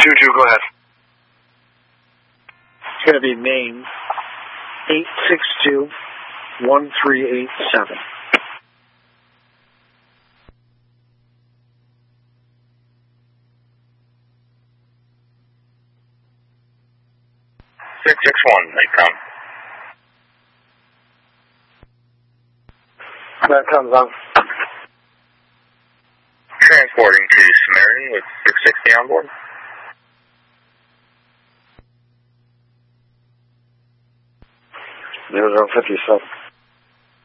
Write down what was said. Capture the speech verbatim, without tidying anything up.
two two, go ahead. It's going to be Maine, eight six two, one three eight seven. six six one, Nightcom. Nightcom's on. Transporting to Samaritan with six sixty on board. zero zero fifty-seven.